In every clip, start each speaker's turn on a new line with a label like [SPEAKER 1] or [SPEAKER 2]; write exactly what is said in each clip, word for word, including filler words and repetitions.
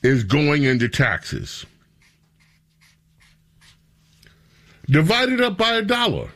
[SPEAKER 1] is going into taxes. Divide it up by a dollar.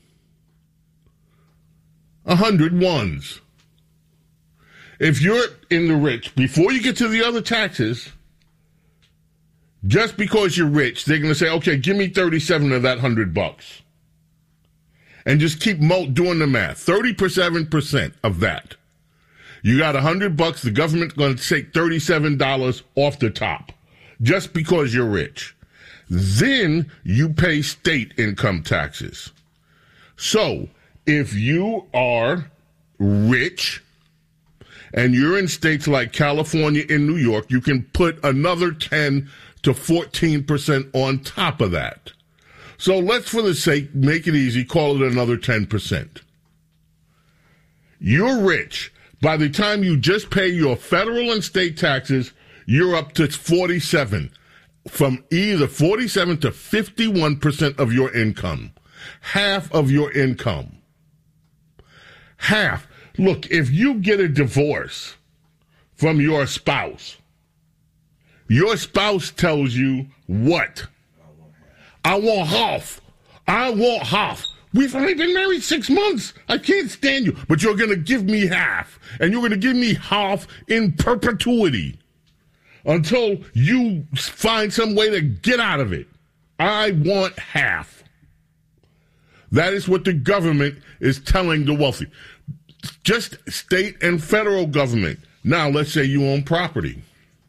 [SPEAKER 1] A hundred ones. If you're in the rich, before you get to the other taxes, just because you're rich, they're going to say, okay, give me thirty-seven of that hundred bucks. And just keep mo- doing the math. thirty-seven percent of that. You got a hundred bucks, the government's going to take thirty-seven dollars off the top. Just because you're rich. Then you pay state income taxes. So, if you are rich and you're in states like California and New York, you can put another ten to fourteen percent on top of that. So let's, for the sake, make it easy, call it another ten percent. You're rich. By the time you just pay your federal and state taxes, you're up to forty-seven. From either forty-seven to fifty-one percent of your income. Half of your income. Half. Look, if you get a divorce from your spouse, your spouse tells you what? I want half. I want half. We've only been married six months. I can't stand you. But you're going to give me half. And you're going to give me half in perpetuity. Until you find some way to get out of it. I want half. That is what the government is telling the wealthy. Just state and federal government. Now, let's say you own property.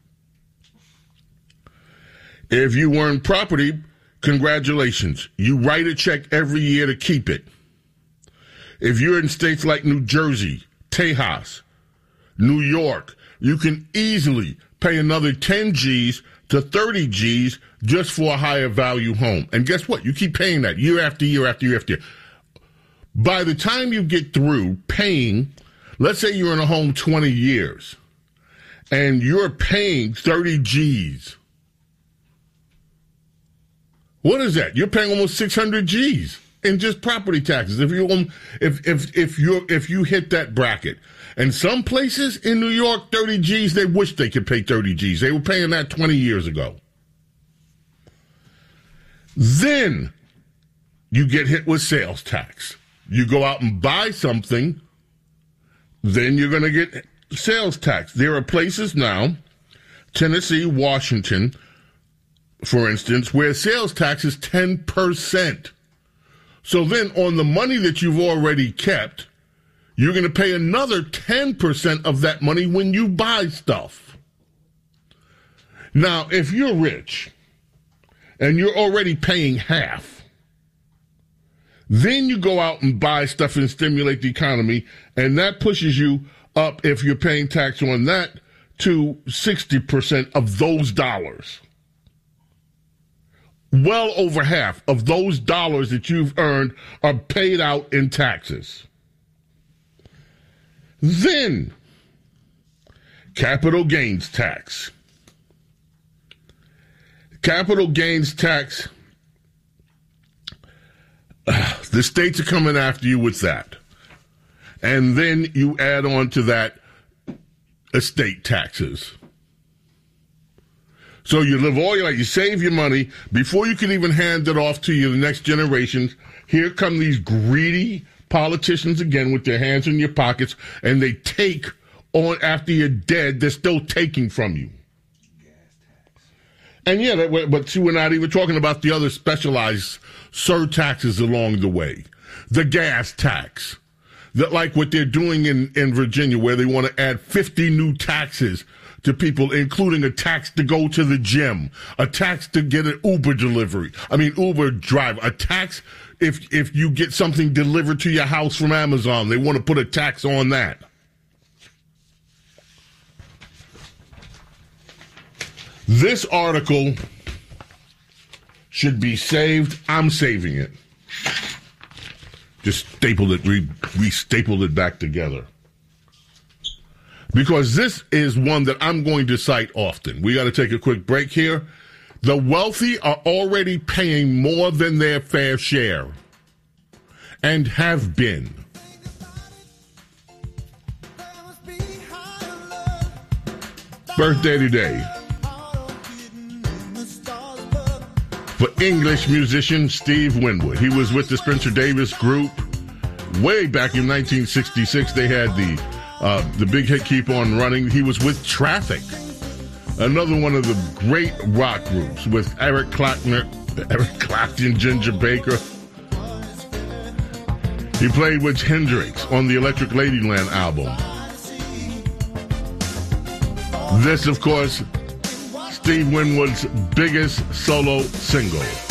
[SPEAKER 1] If you own property, congratulations. You write a check every year to keep it. If you're in states like New Jersey, Tejas, New York, you can easily pay another ten G's to thirty G's just for a higher value home. And guess what? You keep paying that year after year after year after year. By the time you get through paying, let's say you're in a home twenty years, and you're paying thirty G's. What is that? You're paying almost six hundred G's in just property taxes. If you um, if if if you if you hit that bracket. And some places in New York, thirty G's, they wish they could pay thirty G's. They were paying that twenty years ago. Then you get hit with sales tax. You go out and buy something, then you're going to get sales tax. There are places now, Tennessee, Washington, for instance, where sales tax is ten percent. So then on the money that you've already kept, you're going to pay another ten percent of that money when you buy stuff. Now, if you're rich and you're already paying half, then you go out and buy stuff and stimulate the economy, and that pushes you up, if you're paying tax on that, to sixty percent of those dollars. Well over half of those dollars that you've earned are paid out in taxes. Then, capital gains tax. Capital gains tax, uh, the states are coming after you with that. And then you add on to that estate taxes. So you live all your life, you save your money, before you can even hand it off to your next generations, here come these greedy politicians again with their hands in your pockets, and they take on, after you're dead, they're still taking from you. And yeah, that, but see, we're not even talking about the other specialized surtaxes along the way. The gas tax, that like what they're doing in, in Virginia, where they want to add fifty new taxes to people, including a tax to go to the gym, a tax to get an Uber delivery. I mean, Uber driver, a tax if if you get something delivered to your house from Amazon. They want to put a tax on that. This article should be saved. I'm saving it. Just stapled it, re, re-stapled it back together. Because this is one that I'm going to cite often. We got to take a quick break here. The wealthy are already paying more than their fair share. And have been. Birthday today. for English musician Steve Winwood. He was with the Spencer Davis Group. Way back in nineteen sixty-six, they had the uh, the big hit Keep On Running. He was with Traffic, another one of the great rock groups with Eric Clapton, Eric Clapton, Ginger Baker. He played with Hendrix on the Electric Ladyland album. This, of course, Steve Winwood's biggest solo single.